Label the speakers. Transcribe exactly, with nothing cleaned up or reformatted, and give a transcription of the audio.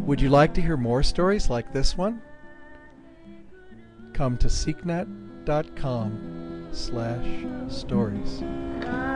Speaker 1: Would you like to hear more stories like this one? Come to seeknet dot com slash stories.